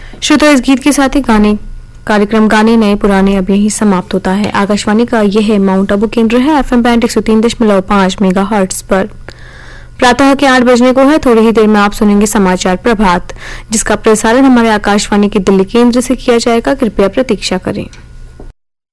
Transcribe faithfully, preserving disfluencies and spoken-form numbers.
श्रोता, इस गीत के साथ ही गाने कार्यक्रम गाने नए पुराने अब यही समाप्त होता है। आकाशवाणी का यह माउंट आबू केंद्र है, एफएम बैंड एक सौ तीन दशमलव पांच मेगा हर्ट्ज पर। प्रातः के आठ बजने को है। थोड़ी ही देर में आप सुनेंगे समाचार प्रभात, जिसका प्रसारण हमारे आकाशवाणी के दिल्ली केंद्र से किया जाएगा। कृपया प्रतीक्षा करें।